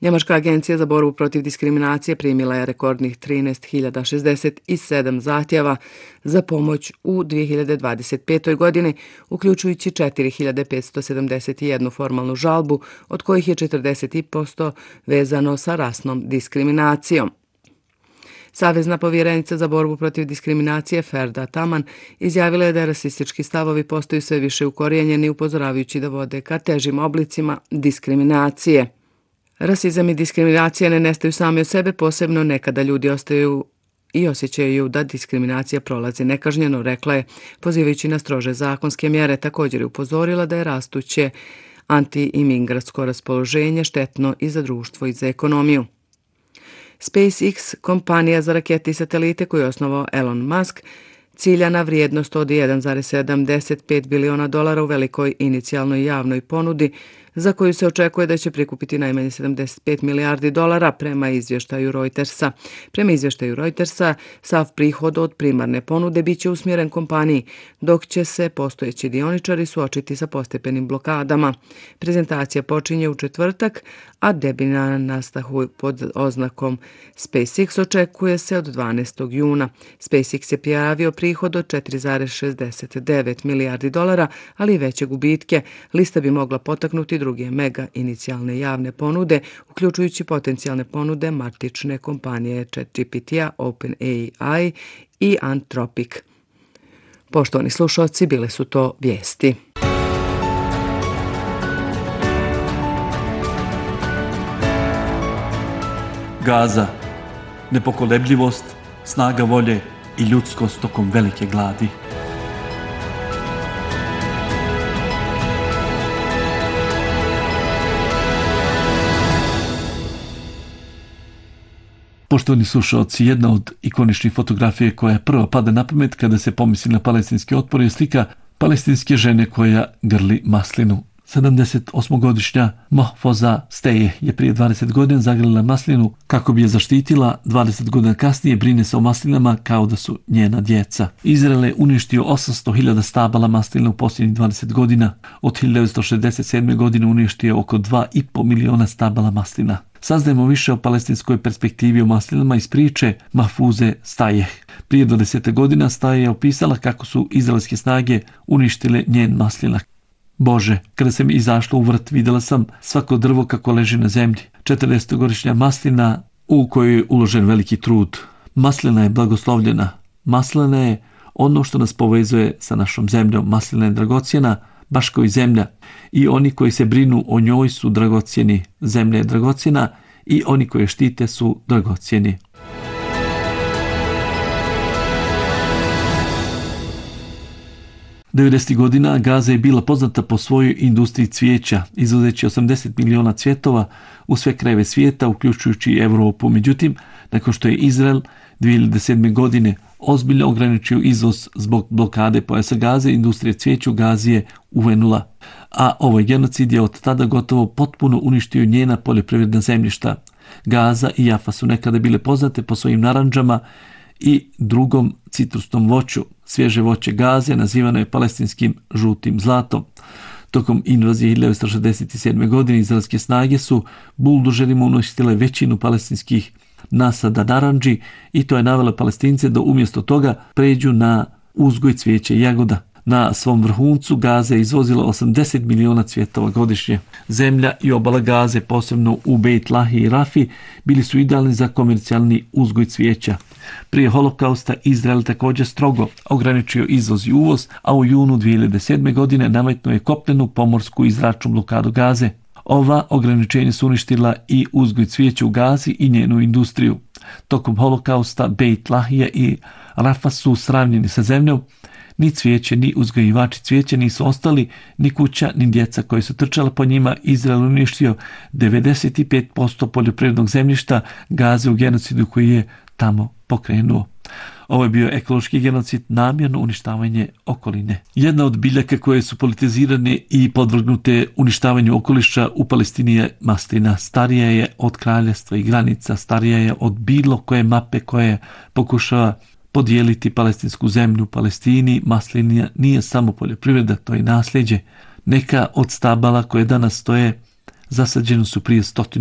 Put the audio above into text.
Njemačka agencija za borbu protiv diskriminacije primila je rekordnih 13.067 zahtjeva za pomoć u 2025. godini, uključujući 4.571 formalnu žalbu, od kojih je 40% vezano sa rasnom diskriminacijom. Savezna povjerenica za borbu protiv diskriminacije Ferda Taman izjavila je da rasistički stavovi postaju sve više ukorijenjeni, upozoravajući da vode ka težim oblicima diskriminacije. Rasizam i diskriminacija ne nestaju sami od sebe, posebno nekada ljudi ostaju i osjećaju da diskriminacija prolazi nekažnjeno, rekla je, pozivajući na strože zakonske mjere. Također je upozorila da je rastuće anti-imigrantsko raspoloženje štetno i za društvo i za ekonomiju. SpaceX, kompanija za rakete i satelite koju je osnovao Elon Musk, cilja na vrijednost od 1,75 biliona dolara u velikoj inicijalnoj javnoj ponudi, za koju se očekuje da će prikupiti najmanje 75 milijardi dolara prema izvještaju Reutersa. Prema izvještaju Reutersa, sav prihod od primarne ponude biće usmjeren kompaniji, dok će se postojeći dioničari suočiti sa postepenim blokadama. Prezentacija počinje u četvrtak, a debina nastahu pod oznakom SpaceX očekuje se od 12. juna. SpaceX je prijavio prihod od 4,69 milijardi dolara, ali i veće gubitke. Lista bi mogla potaknuti druge mega inicijalne javne ponude, uključujući potencijalne ponude matične kompanije ChatGPT-a, OpenAI i Anthropic. Poštovani slušalci, bile su to vijesti. Gaza, nepokolebljivost, snaga volje i ljudskost tokom velike gladi. Poštovani slušalci, jedna od ikoničnih fotografija koja prvo pada na pamet kada se pomisli na palestinski otpor je slika palestinske žene koja grli maslinu. 78-godišnja Mahfoza Steje je prije 20 godina zagrlila maslinu kako bi je zaštitila. 20 godina kasnije brine se o maslinama kao da su njena djeca. Izrael je uništio 800.000 stabala maslina u posljednjih 20 godina. Od 1967. godine uništio oko 2,5 miliona stabala maslina. Saznajemo više o palestinskoj perspektivi o maslinama iz priče Mahfuze Stajeh. Prije 20 godina Stajeh je opisala kako su izraelske snage uništile njen maslinak. Bože, kada sam izašla u vrt, vidjela sam svako drvo kako leži na zemlji. 40-godišnja maslina u kojoj je uložen veliki trud. Maslina je blagoslovljena. Maslina je ono što nas povezuje sa našom zemljom. Maslina je dragocjena, baš kao i zemlja. I oni koji se brinu o njoj su dragocjeni. Zemlja je dragocjena i oni koji je štite su dragocjeni. '90. godina Gaza je bila poznata po svojoj industriji cvijeća, izvozeći 80 miliona cvjetova u sve krajeve svijeta, uključujući i Europu. Međutim, nakon što je Izrael 2007. godine ozbiljno ograničio izvoz zbog blokade pojasa Gaze, industrija cvijeća u Gazi je uvenula. A ovaj genocid je od tada gotovo potpuno uništio njena poljoprivredna zemljišta. Gaza i Jafa su nekada bile poznate po svojim narandžama i drugom citrusnom voću. Svježe voće Gaze nazivano je palestinskim žutim zlatom. Tokom invazije 1967. godine izraelske snage su buldožerima uništile većinu palestinskih nasada narandži i to je navelo Palestince da umjesto toga pređu na uzgoj cvijeća i jagoda. Na svom vrhuncu Gaza je izvozila 80 miliona cvjetova godišnje. Zemlja i obala Gaze, posebno u Beit Lahi i Rafi, bili su idealni za komercijalni uzgoj cvijeća. Prije holokausta Izrael također strogo ograničio izvoz i uvoz, a u junu 2007. godine nametnuo je kopnenu, pomorsku i zračnu blokadu Gaze. Ova ograničenja su uništila i uzgoj cvijeća u Gazi i njenu industriju. Tokom holokausta Beit Lahija i Rafa su sravnjeni sa zemljom. Ni cvijeće, ni uzgajivači cvijeća nisu ostali, ni kuća, ni djeca koji su trčala po njima. Izrael uništio 95% poljoprivrednog zemljišta Gaze u genocidu koji je tamo pokrenuo. Ovo je bio ekološki genocid, namjerno uništavanje okoline. Jedna od biljaka koje su politizirane i podvrgnute uništavanju okoliša u Palestini je maslina. Starija je od kraljevstva i granica, starija je od bilo koje mape koje pokušava podijeliti palestinsku zemlju. U Palestini maslina nije samo poljoprivreda, to je nasljeđe. Neka od stabala koje danas stoje zasađene su prije 100